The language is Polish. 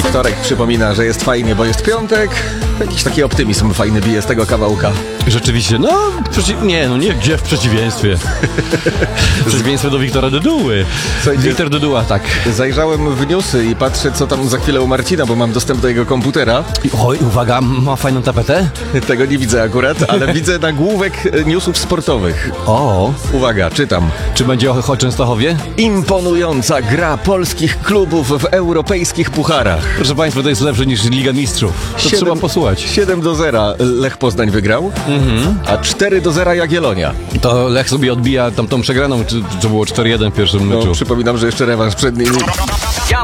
Wtorek przypomina, że jest fajnie, bo jest piątek. Jakiś taki optymizm fajny bije z tego kawałka. Rzeczywiście, nie, gdzie w przeciwieństwie. W przeciwieństwie do Wiktora Dyduły. Wiktor Dyduła, tak. Zajrzałem w newsy i patrzę, co tam za chwilę u Marcina, bo mam dostęp do jego komputera. Oj, uwaga, ma fajną tapetę? Tego nie widzę akurat, ale widzę nagłówek newsów sportowych. O, Uwaga, czytam. czy będzie o Częstochowie? Imponująca gra polskich klubów w europejskich pucharach. Proszę Państwa, to jest lepsze niż Liga Mistrzów. To trzeba posłuchać. 7-0 Lech Poznań wygrał, a 4-0 Jagiellonia. To Lech sobie odbija tamtą przegraną, czy było 4-1 w pierwszym meczu. Przypominam, że jeszcze rewanż przed nimi.